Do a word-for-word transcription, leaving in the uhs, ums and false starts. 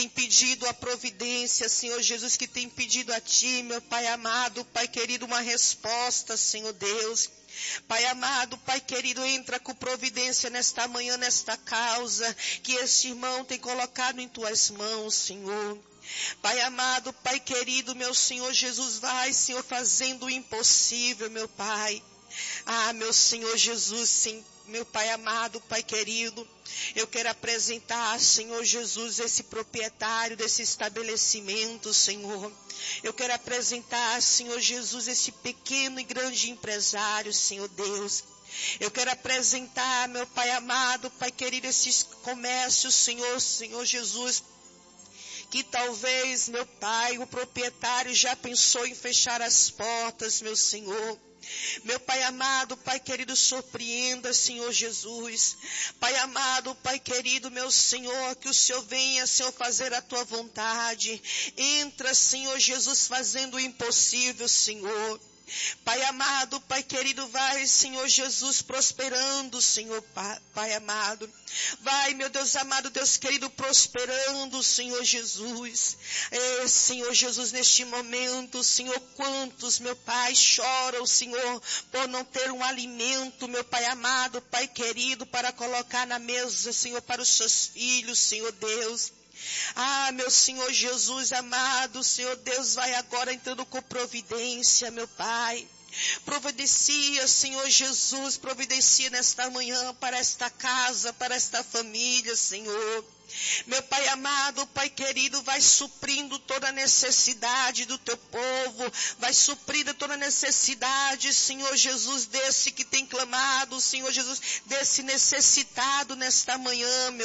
tem pedido a providência, Senhor Jesus, que tem pedido a Ti, meu Pai amado, Pai querido, uma resposta, Senhor Deus. Pai amado, Pai querido, entra com providência nesta manhã, nesta causa, que este irmão tem colocado em Tuas mãos, Senhor. Pai amado, Pai querido, meu Senhor Jesus, vai, Senhor, fazendo o impossível, meu Pai. Ah, meu Senhor Jesus, sim, meu Pai amado, Pai querido, eu quero apresentar, Senhor Jesus, esse proprietário desse estabelecimento, Senhor. Eu quero apresentar, Senhor Jesus, esse pequeno e grande empresário, Senhor Deus. Eu quero apresentar, meu Pai amado, Pai querido, esses comércios, Senhor, Senhor Jesus, que talvez, meu Pai, o proprietário já pensou em fechar as portas, meu Senhor. Meu Pai amado, Pai querido, surpreenda, Senhor Jesus. Pai amado, Pai querido, meu Senhor, que o Senhor venha, Senhor, fazer a Tua vontade. Entra, Senhor Jesus, fazendo o impossível, Senhor. Pai amado, Pai querido, vai, Senhor Jesus, prosperando, Senhor, Pai, Pai amado. Vai, meu Deus amado, Deus querido, prosperando, Senhor Jesus. É, Senhor Jesus, neste momento, Senhor, quantos, meu Pai, choram, Senhor, por não ter um alimento, meu Pai amado, Pai querido, para colocar na mesa, Senhor, para os seus filhos, Senhor Deus. Ah, meu Senhor Jesus amado, Senhor Deus, vai agora entrando com providência, meu Pai. Providencia, Senhor Jesus, providencia nesta manhã para esta casa, para esta família, Senhor. Meu Pai amado, Pai querido, vai suprindo toda a necessidade do Teu povo, vai suprindo toda a necessidade, Senhor Jesus, desse que tem clamado, Senhor Jesus, desse necessitado nesta manhã, meu